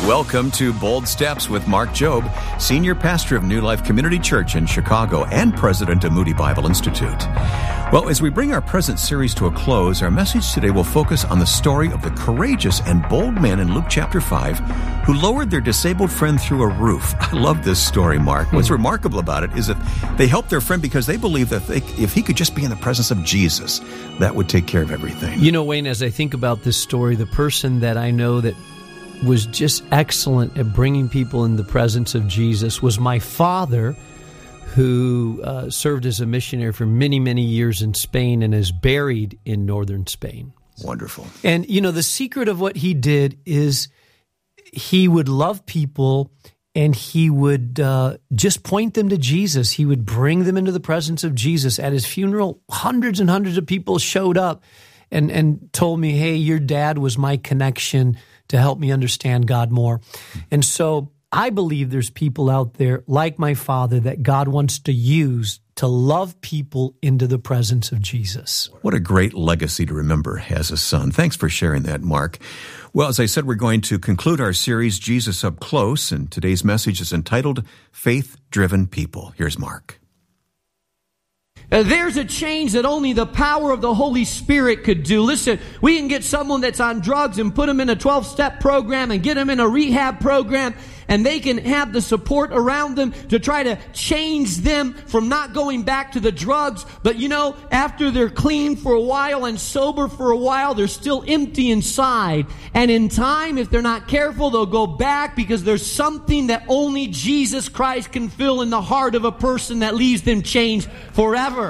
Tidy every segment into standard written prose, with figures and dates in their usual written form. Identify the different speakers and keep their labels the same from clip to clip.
Speaker 1: Welcome to Bold Steps with Mark Jobe, Senior Pastor of New Life Community Church in Chicago and President of Moody Bible Institute. Well, as we bring our present series to a close, our message today will focus on the story of the courageous and bold men in Luke chapter 5 who lowered their disabled friend through a roof. I love this story, Mark. What's remarkable about it is that they helped their friend because they believed that if he could just be in the presence of Jesus, that would take care of everything.
Speaker 2: You know, Wayne, as I think about this story, the person that I know that was just excellent at bringing people in the presence of Jesus was my father, who served as a missionary for many, many years in Spain and is buried in northern Spain.
Speaker 1: Wonderful.
Speaker 2: And, you know, the secret of what he did is he would love people and he would just point them to Jesus. He would bring them into the presence of Jesus. At his funeral, hundreds and hundreds of people showed up and told me, hey, your dad was my connection to help me understand God more. And so I believe there's people out there like my father that God wants to use to love people into the presence of Jesus.
Speaker 1: What a great legacy to remember as a son. Thanks for sharing that, Mark. Well, as I said, we're going to conclude our series, Jesus Up Close, and today's message is entitled Faith-Driven People. Here's Mark.
Speaker 3: There's a change that only the power of the Holy Spirit could do. Listen, we can get someone that's on drugs and put them in a 12-step program and get them in a rehab program, and they can have the support around them to try to change them from not going back to the drugs. But you know, after they're clean for a while and sober for a while, they're still empty inside. And in time, if they're not careful, they'll go back because there's something that only Jesus Christ can fill in the heart of a person that leaves them changed forever.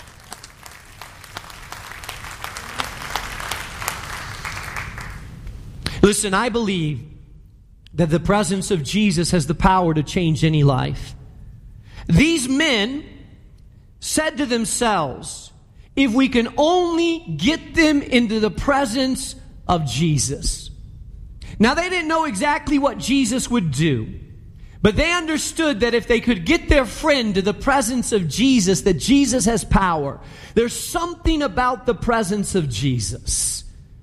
Speaker 3: Listen, I believe that the presence of Jesus has the power to change any life. These men said to themselves, if we can only get them into the presence of Jesus. Now, they didn't know exactly what Jesus would do, but they understood that if they could get their friend to the presence of Jesus, that Jesus has power. There's something about the presence of Jesus.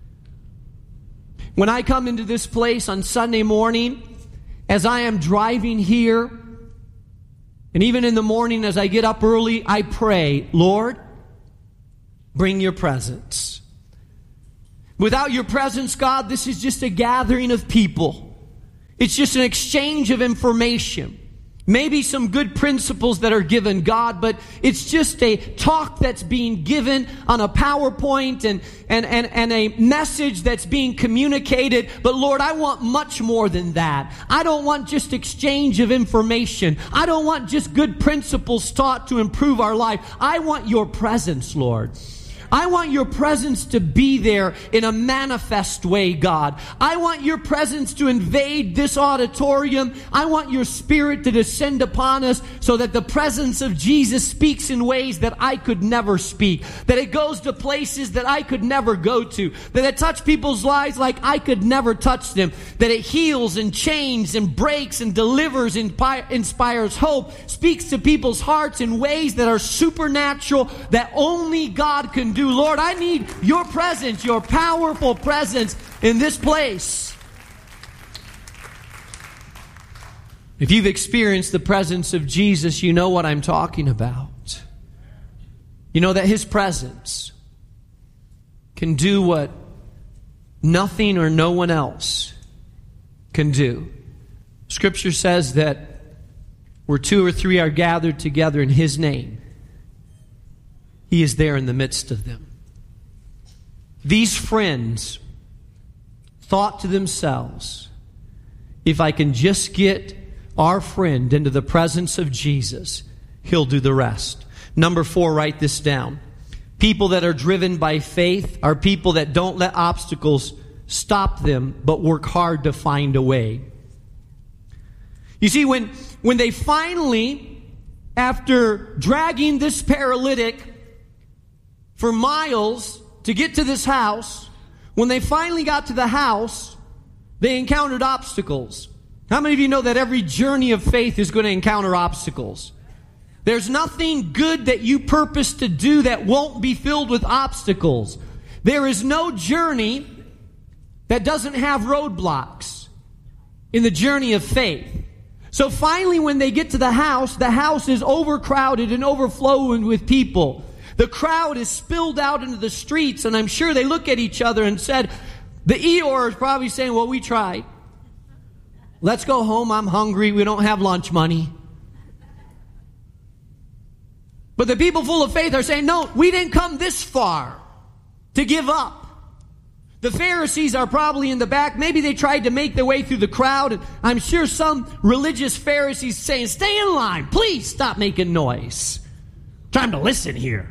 Speaker 3: When I come into this place on Sunday morning, as I am driving here, and even in the morning as I get up early, I pray, Lord, bring your presence. Without your presence, God, this is just a gathering of people. It's just an exchange of information. Maybe some good principles that are given, God, but it's just a talk that's being given on a PowerPoint and a message that's being communicated. But Lord, I want much more than that. I don't want just exchange of information. I don't want just good principles taught to improve our life. I want your presence, Lord. I want your presence to be there in a manifest way, God. I want your presence to invade this auditorium. I want your Spirit to descend upon us so that the presence of Jesus speaks in ways that I could never speak. That it goes to places that I could never go to. That it touches people's lives like I could never touch them. That it heals and changes and breaks and delivers, inspires hope, speaks to people's hearts in ways that are supernatural, that only God can do. Lord, I need your presence, your powerful presence in this place. If you've experienced the presence of Jesus, you know what I'm talking about. You know that his presence can do what nothing or no one else can do. Scripture says that where two or three are gathered together in his name, he is there in the midst of them. These friends thought to themselves, if I can just get our friend into the presence of Jesus, he'll do the rest. Number 4, write this down. People that are driven by faith are people that don't let obstacles stop them, but work hard to find a way. You see, when they finally, after dragging this paralytic for miles to get to this house, when they finally got to the house, they encountered obstacles. How many of you know that every journey of faith is going to encounter obstacles? There's nothing good that you purpose to do that won't be filled with obstacles. There is no journey that doesn't have roadblocks. in the journey of faith. So finally, when they get to the house is overcrowded and overflowing with people. The crowd is spilled out into the streets, and I'm sure they look at each other and said, the Eeyore is probably saying, well, we tried. Let's go home. I'm hungry. We don't have lunch money. But the people full of faith are saying, no, we didn't come this far to give up. The Pharisees are probably in the back. Maybe they tried to make their way through the crowd. And I'm sure some religious Pharisees saying, stay in line. Please stop making noise. Time to listen here.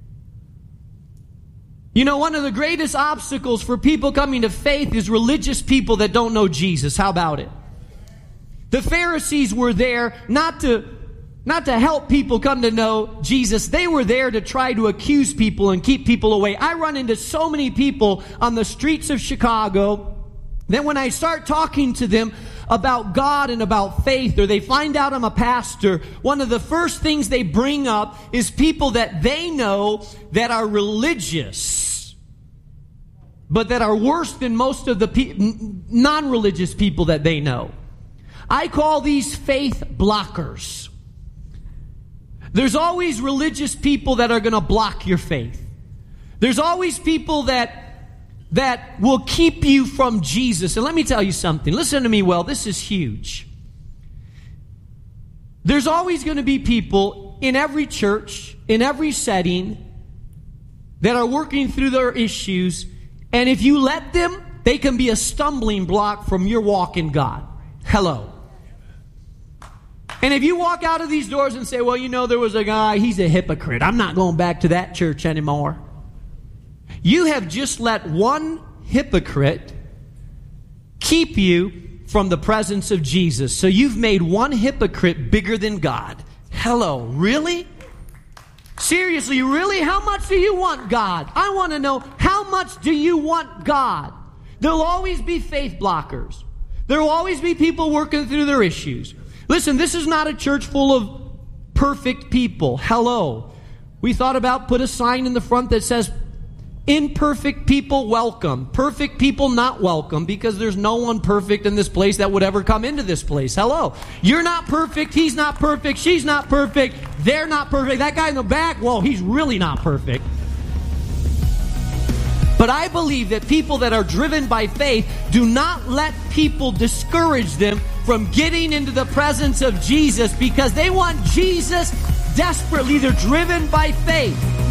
Speaker 3: You know, one of the greatest obstacles for people coming to faith is religious people that don't know Jesus. How about it? The Pharisees were there not to help people come to know Jesus. They were there to try to accuse people and keep people away. I run into so many people on the streets of Chicago that when I start talking to them about God and about faith, or they find out I'm a pastor, one of the first things they bring up is people that they know that are religious, but that are worse than most of the non-religious people that they know. I call these faith blockers. There's always religious people that are going to block your faith. There's always people that will keep you from Jesus. And let me tell you something. Listen to me well. This is huge. There's always going to be people in every church, in every setting, that are working through their issues. And if you let them, they can be a stumbling block from your walk in God. Hello. And if you walk out of these doors and say, well, you know, there was a guy, he's a hypocrite. I'm not going back to that church anymore. You have just let one hypocrite keep you from the presence of Jesus. So you've made one hypocrite bigger than God. Hello, really? Seriously, really? How much do you want God? I want to know, how much do you want God? There'll always be faith blockers. There will always be people working through their issues. Listen, this is not a church full of perfect people. Hello. We thought about put a sign in the front that says, imperfect people welcome. Perfect people not welcome, because there's no one perfect in this place that would ever come into this place. Hello. You're not perfect. He's not perfect. She's not perfect. They're not perfect. That guy in the back, whoa, he's really not perfect. But I believe that people that are driven by faith do not let people discourage them from getting into the presence of Jesus, because they want Jesus desperately. They're driven by faith.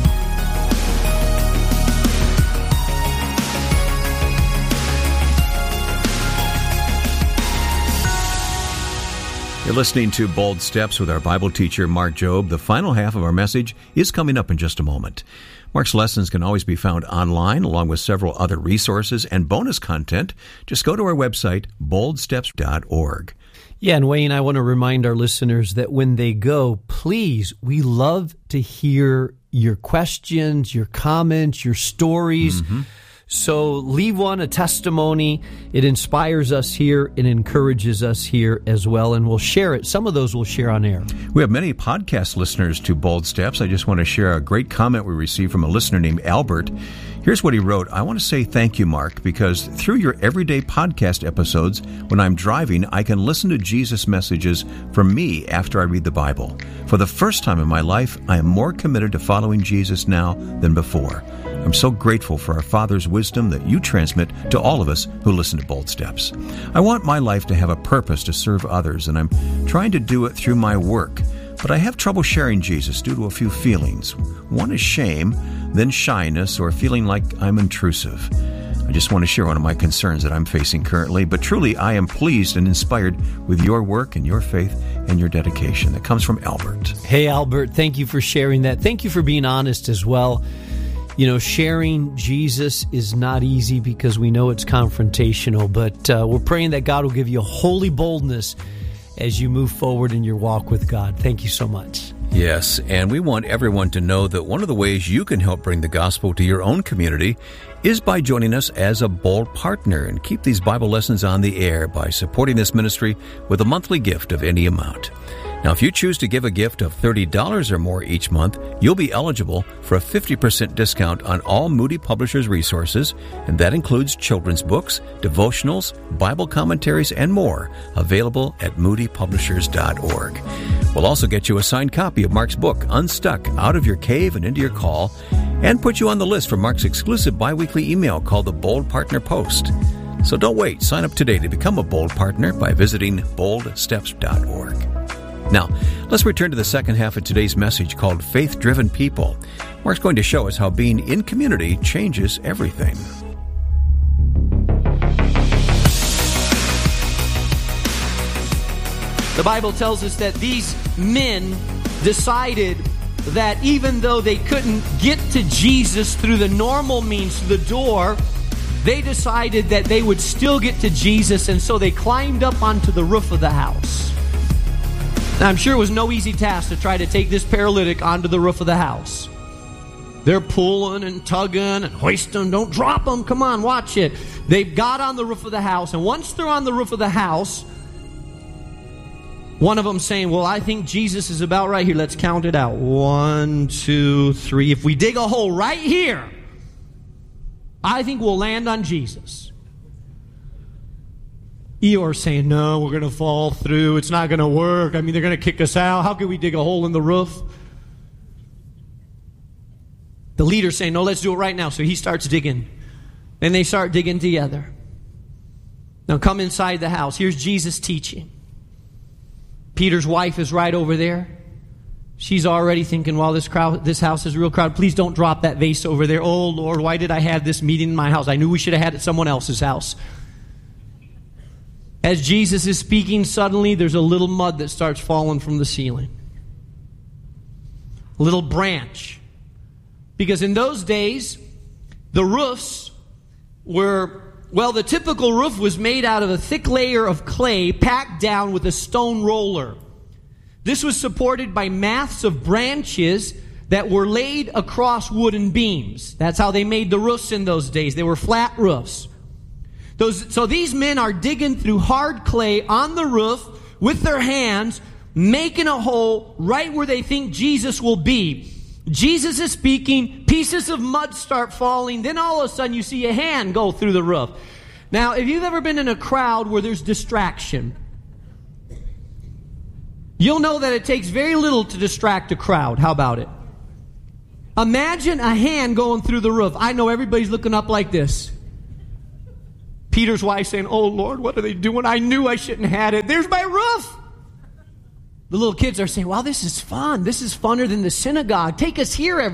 Speaker 1: You're listening to Bold Steps with our Bible teacher, Mark Jobe. The final half of our message is coming up in just a moment. Mark's lessons can always be found online, along with several other resources and bonus content. Just go to our website, boldsteps.org.
Speaker 2: Yeah, and Wayne, I want to remind our listeners that when they go, please, we love to hear your questions, your comments, your stories. Mm-hmm. So leave one, a testimony. It inspires us here. It encourages us here as well, and we'll share it. Some of those we'll share on air.
Speaker 1: We have many podcast listeners to Bold Steps. I just want to share a great comment we received from a listener named Albert. Here's what he wrote. I want to say thank you, Mark, because through your everyday podcast episodes, when I'm driving, I can listen to Jesus' messages from me after I read the Bible. For the first time in my life, I am more committed to following Jesus now than before. I'm so grateful for our Father's wisdom that you transmit to all of us who listen to Bold Steps. I want my life to have a purpose to serve others, and I'm trying to do it through my work. But I have trouble sharing Jesus due to a few feelings. One is shame, then shyness, or feeling like I'm intrusive. I just want to share one of my concerns that I'm facing currently, but truly I am pleased and inspired with your work and your faith and your dedication. That comes from Albert.
Speaker 2: Hey, Albert, thank you for sharing that. Thank you for being honest as well. You know, sharing Jesus is not easy because we know it's confrontational, but we're praying that God will give you a holy boldness as you move forward in your walk with God. Thank you so much.
Speaker 1: Yes, and we want everyone to know that one of the ways you can help bring the gospel to your own community is by joining us as a Bold partner and keep these Bible lessons on the air by supporting this ministry with a monthly gift of any amount. Now, if you choose to give a gift of $30 or more each month, you'll be eligible for a 50% discount on all Moody Publishers resources, and that includes children's books, devotionals, Bible commentaries, and more, available at moodypublishers.org. We'll also get you a signed copy of Mark's book, Unstuck, Out of Your Cave and Into Your Call, and put you on the list for Mark's exclusive bi-weekly email called the Bold Partner Post. So don't wait. Sign up today to become a Bold Partner by visiting boldsteps.org. Now, let's return to the second half of today's message called Faith-Driven People. Mark's going to show us how being in community changes everything.
Speaker 3: The Bible tells us that these men decided that even though they couldn't get to Jesus through the normal means, through the door, they decided that they would still get to Jesus, and so they climbed up onto the roof of the house. Now, I'm sure it was no easy task to try to take this paralytic onto the roof of the house. They're pulling and tugging and hoisting. Don't drop them. Come on, watch it. They got on the roof of the house, and once they're on the roof of the house, one of them saying, well, I think Jesus is about right here. Let's count it out. 1, 2, 3. If we dig a hole right here, I think we'll land on Jesus. Eeyore's saying, no, we're going to fall through. It's not going to work. I mean, they're going to kick us out. How can we dig a hole in the roof? The leader's saying, no, let's do it right now. So he starts digging. Then they start digging together. Now come inside the house. Here's Jesus teaching. Peter's wife is right over there. She's already thinking, well, this house is real crowded. Please don't drop that vase over there. Oh, Lord, why did I have this meeting in my house? I knew we should have had it at someone else's house. As Jesus is speaking, suddenly there's a little mud that starts falling from the ceiling. A little branch. Because in those days, the roofs were, well, the typical roof was made out of a thick layer of clay packed down with a stone roller. This was supported by masts of branches that were laid across wooden beams. That's how they made the roofs in those days. They were flat roofs. So these men are digging through hard clay on the roof with their hands, making a hole right where they think Jesus will be. Jesus is speaking, pieces of mud start falling, then all of a sudden you see a hand go through the roof. Now, if you've ever been in a crowd where there's distraction, you'll know that it takes very little to distract a crowd. How about it? Imagine a hand going through the roof. I know everybody's looking up like this. Peter's wife saying, oh, Lord, what are they doing? I knew I shouldn't have had it. There's my roof. The little kids are saying, well, this is fun. This is funner than the synagogue. Take us here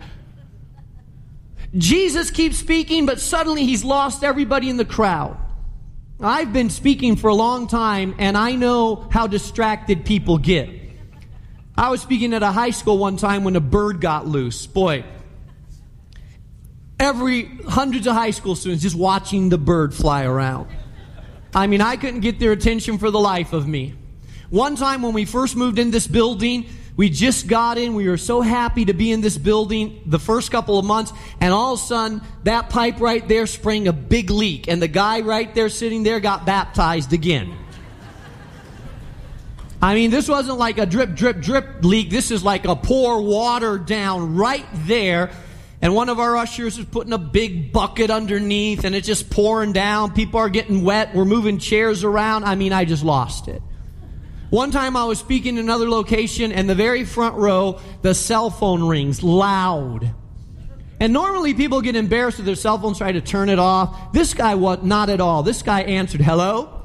Speaker 3: Jesus keeps speaking, but suddenly he's lost everybody in the crowd. I've been speaking for a long time, and I know how distracted people get. I was speaking at a high school one time when a bird got loose. Boy, hundreds of high school students just watching the bird fly around. I mean, I couldn't get their attention for the life of me. One time when we first moved in this building, we just got in. We were so happy to be in this building the first couple of months, and all of a sudden, that pipe right there sprang a big leak, and the guy right there sitting there got baptized again. I mean, this wasn't like a drip, drip, drip leak. This is like a pour water down right there. And one of our ushers is putting a big bucket underneath, and it's just pouring down. People are getting wet. We're moving chairs around. I mean, I just lost it. One time I was speaking in another location, and the very front row, the cell phone rings loud. And normally people get embarrassed with their cell phones, try to turn it off. This guy, not at all. This guy answered, hello?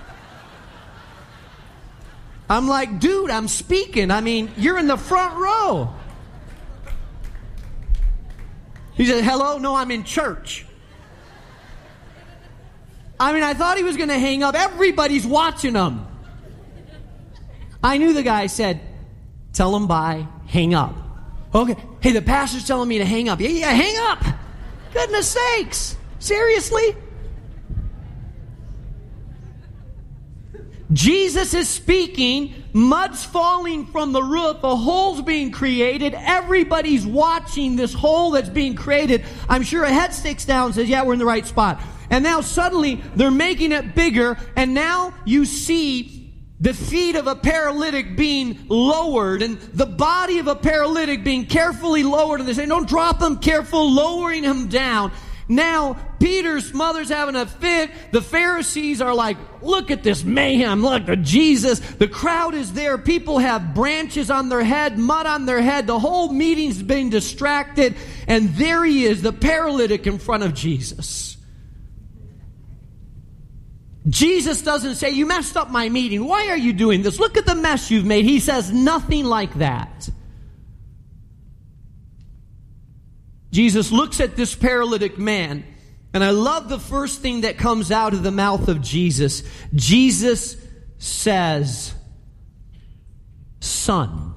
Speaker 3: I'm like, dude, I'm speaking. I mean, you're in the front row. He said, hello? No, I'm in church. I mean, I thought he was going to hang up. Everybody's watching him. I knew the guy said, tell him bye, hang up. Okay. Hey, the pastor's telling me to hang up. Yeah, hang up. Goodness sakes. Seriously? Jesus is speaking, mud's falling from the roof, a hole's being created, everybody's watching this hole that's being created. I'm sure a head sticks down and says, yeah, we're in the right spot. And now suddenly they're making it bigger, and now you see the feet of a paralytic being lowered and the body of a paralytic being carefully lowered. And they say, don't drop him, careful, lowering him down. Now, Peter's mother's having a fit. The Pharisees are like, look at this mayhem. Look at Jesus. The crowd is there. People have branches on their head, mud on their head. The whole meeting's been distracted. And there he is, the paralytic in front of Jesus. Jesus doesn't say, you messed up my meeting. Why are you doing this? Look at the mess you've made. He says nothing like that. Jesus looks at this paralytic man, and I love the first thing that comes out of the mouth of Jesus. Jesus says, son.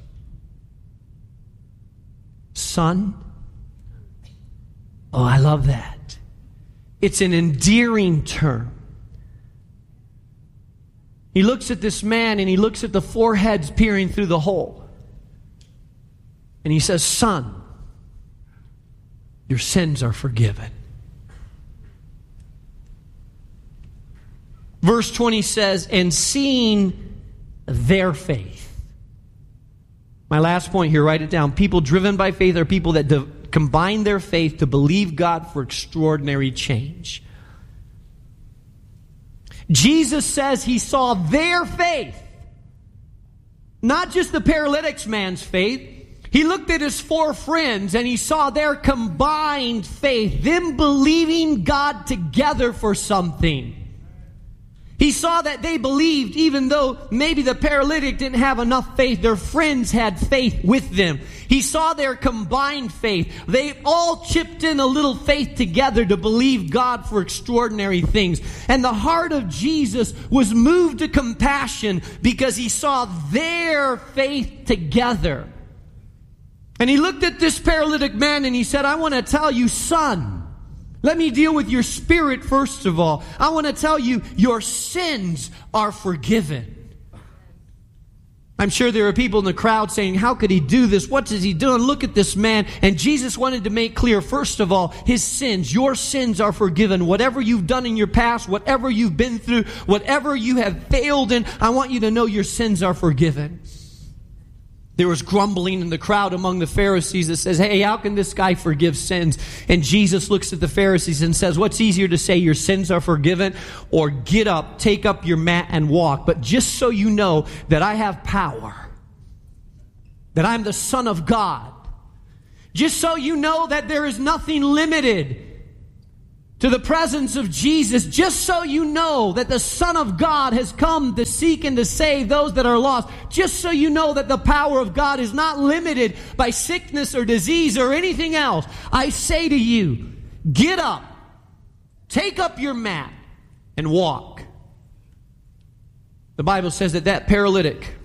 Speaker 3: Son? Oh, I love that. It's an endearing term. He looks at this man and he looks at the four heads peering through the hole. And he says, son, your sins are forgiven. Verse 20 says, and seeing their faith. My last point here, write it down. People driven by faith are people that combine their faith to believe God for extraordinary change. Jesus says he saw their faith. Not just the paralytic man's faith. He looked at his four friends and he saw their combined faith. Them believing God together for something. He saw that they believed even though maybe the paralytic didn't have enough faith. Their friends had faith with them. He saw their combined faith. They all chipped in a little faith together to believe God for extraordinary things. And the heart of Jesus was moved to compassion because he saw their faith together. And he looked at this paralytic man and he said, I want to tell you, son, let me deal with your spirit first of all. I want to tell you, your sins are forgiven. I'm sure there are people in the crowd saying, how could he do this? What is he doing? Look at this man. And Jesus wanted to make clear, first of all, his sins, your sins are forgiven. Whatever you've done in your past, whatever you've been through, whatever you have failed in, I want you to know your sins are forgiven. There was grumbling in the crowd among the Pharisees that says, hey, how can this guy forgive sins? And Jesus looks at the Pharisees and says, what's easier to say, your sins are forgiven, or get up, take up your mat and walk? But just so you know that I have power, that I'm the Son of God, just so you know that there is nothing limited to the presence of Jesus, just so you know that the Son of God has come to seek and to save those that are lost, just so you know that the power of God is not limited by sickness or disease or anything else, I say to you, get up, take up your mat, and walk. The Bible says that paralytic